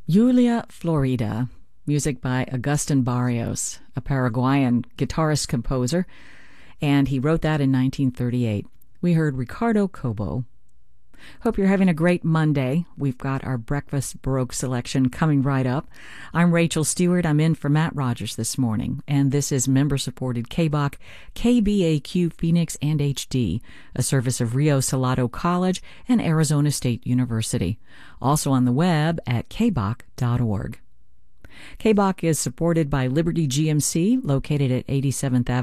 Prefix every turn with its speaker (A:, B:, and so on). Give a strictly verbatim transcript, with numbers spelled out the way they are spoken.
A: Julia Florida, music by Agustin Barrios, a Paraguayan guitarist-composer, and he wrote that in nineteen thirty-eight. We heard Ricardo Cobo. Hope you're having a great Monday. We've got our Breakfast Baroque selection coming right up. I'm Rachel Stewart. I'm in for Matt Rogers this morning, and this is member-supported K B O C, K B A Q Phoenix and H D, a service of Rio Salado College and Arizona State University. Also on the web at k b o c dot org. K B O C is supported by Liberty G M C, located at eighty-seventh Avenue